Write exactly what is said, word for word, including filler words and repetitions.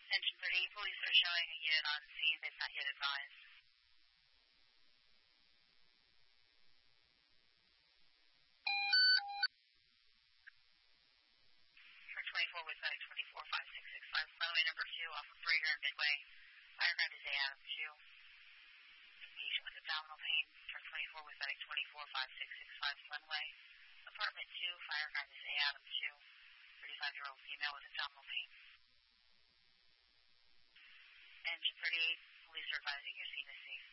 Engine thirty-eight, police are showing a unit on scene. They've not yet advised. For twenty-four, with medic twenty-four five six six five, runway number two, off of Brader and Midway. Fireground is A Adam two. Patient with abdominal pain. For twenty-four, with medic twenty-four five six six five, runway. Apartment two, Fireground is A Adam two. thirty-five-year-old female with abdominal pain. Engine thirty-eight, police are advising your scene is safe.